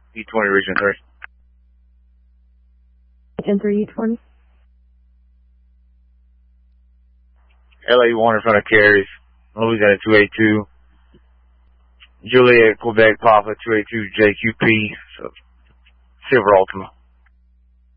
E20 Region 3. Region 3, E20. LA1 in front of Carries. Louisiana 282. Juliet, Quebec, Papa 282, JQP. So, Silver Ultima.